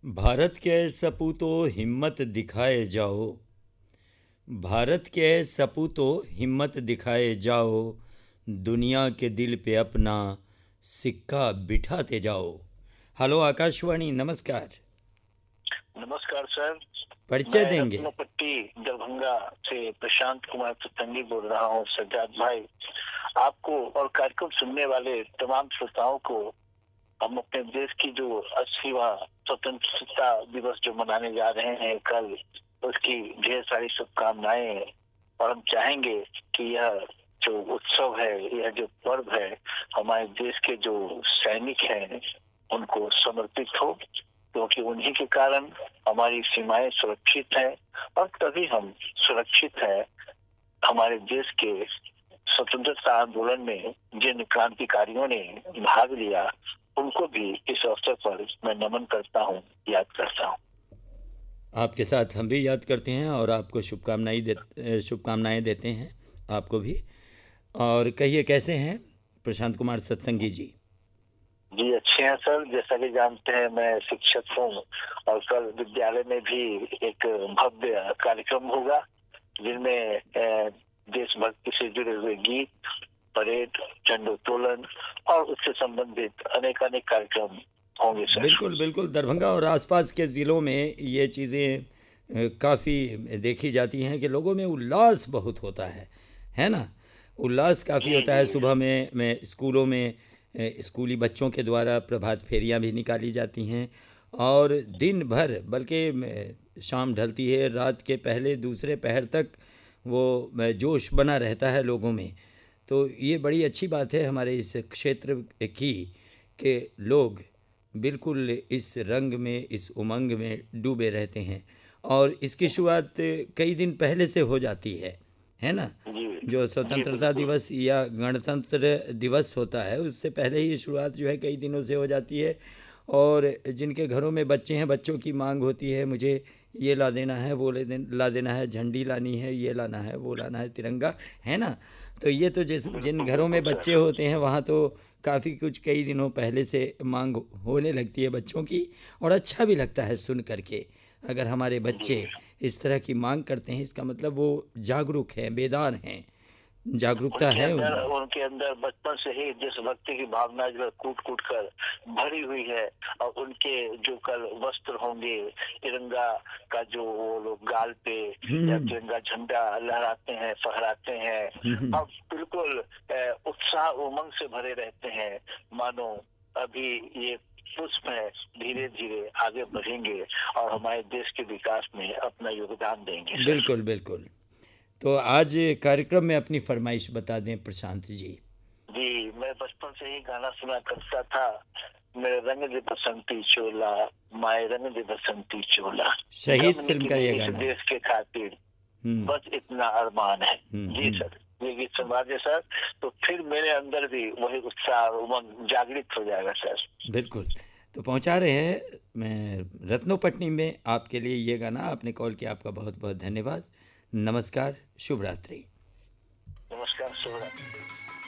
भारत के सपूतों हिम्मत दिखाए जाओ। भारत के सपूतों हिम्मत दिखाए जाओ। दुनिया के दिल पे अपना सिक्का बिठाते जाओ। हेलो आकाशवाणी, नमस्कार। नमस्कार सर। परिचय मैं देंगे? रत्नपट्टी दरभंगा से प्रशांत कुमार सत्संगी बोल रहा हूँ। सज्जाद भाई, आपको और कार्यक्रम सुनने वाले तमाम श्रोताओं को हम अपने देश की जो 80वां स्वतंत्रता दिवस जो मनाने जा रहे हैं कल, उसकी ढेर सारी शुभकामनाएं। और हम चाहेंगे कि यह जो उत्सव है, यह जो पर्व है, हमारे देश के जो सैनिक हैं उनको समर्पित हो, क्योंकि उन्हीं के कारण हमारी सीमाएं सुरक्षित हैं और तभी हम सुरक्षित हैं। हमारे देश के स्वतंत्रता आंदोलन में जिन क्रांतिकारियों ने भाग लिया, उनको भी इस अवसर पर मैं नमन करता हूँ, याद करता हूँ। आपके साथ हम भी याद करते हैं और आपको शुभकामनाएं देते हैं आपको भी। और कहिए, कैसे हैं प्रशांत कुमार सत्संगी जी? जी अच्छे हैं सर। जैसा कि जानते हैं, मैं शिक्षक हूँ और कल विद्यालय में भी एक भव्य कार्यक्रम होगा जिनमें देशभक्ति से जुड़े हुए गीत, परेड, झंडोत्तोलन और उससे संबंधित अनेक कार्यक्रम होंगे सर। बिल्कुल बिल्कुल, दरभंगा और आसपास के ज़िलों में ये चीज़ें काफ़ी देखी जाती हैं कि लोगों में उल्लास बहुत होता है ना। उल्लास काफ़ी जी होता है। जी। सुबह में स्कूलों में स्कूली बच्चों के द्वारा प्रभात फेरियां भी निकाली जाती हैं और दिन भर, बल्कि शाम ढलती है, रात के पहले दूसरे पहर तक वो जोश बना रहता है लोगों में। तो ये बड़ी अच्छी बात है हमारे इस क्षेत्र की कि लोग बिल्कुल इस रंग में, इस उमंग में डूबे रहते हैं। और इसकी शुरुआत कई दिन पहले से हो जाती है ना। जी जो जी स्वतंत्रता बिल्कुल। दिवस या गणतंत्र दिवस होता है, उससे पहले ही शुरुआत जो है कई दिनों से हो जाती है। और जिनके घरों में बच्चे हैं, बच्चों की मांग होती है, मुझे ये ला देना है, वो ला देना है, झंडी लानी है, ये लाना है, वो लाना है, तिरंगा, है ना। तो ये तो जिन बिल्कुल घरों बिल्कुल में बच्चे सर। होते हैं वहाँ तो काफ़ी कुछ कई दिनों पहले से मांग होने लगती है बच्चों की। और अच्छा भी लगता है सुन करके। अगर हमारे बच्चे जी, इस तरह की मांग करते हैं, इसका मतलब वो जागरूक हैं, बेदार हैं, जागरूकता उनके है अंदर उनमें। उनके अंदर बचपन से ही देशभक्ति की भावना जो है कूट कूट कर भरी हुई है। और उनके जो कल वस्त्र होंगे, तिरंगा का जो वो लोग गाल पे या हम्म तिरंगा झंडा लहराते हैं, फहराते हैं, हम्म। और बिल्कुल उत्साह उमंग से भरे रहते हैं, मानो अभी ये पुष्प है, धीरे धीरे आगे बढ़ेंगे और हमारे देश के विकास में अपना योगदान देंगे सर। बिल्कुल बिल्कुल। तो आज कार्यक्रम में अपनी फरमाइश बता दें प्रशांत जी। जी, मैं बचपन से ही गाना सुना करता था। मेरे रंग दे बसंती चोला, माए रंग दे बसंती चोला, शहीद गम फिल्म का निकले ये इस गाना है। देश के खातिर, हम्म बस इतना अरमान है। जी हम्म। सर, ये गीत सुनवा दे सर, तो फिर मेरे अंदर भी वही उत्साह उमंग जागृत हो जाएगा सर। बिल्कुल। तो पहुंचा रहे हैं मैं रत्नोपट्टी में आपके लिए ये गाना। आपने कॉल किया, आपका बहुत बहुत धन्यवाद। नमस्कार, शुभ रात्रि। नमस्कार, शुभ रात्रि।